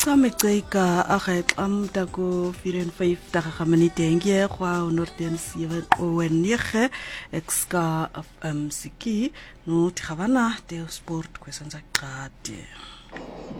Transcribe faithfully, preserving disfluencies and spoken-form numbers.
Samekeka aghetlam tako vier en vyftig minute gee kwa honderd sewe nege ekska um siki no tigavana te sport kwesonza qade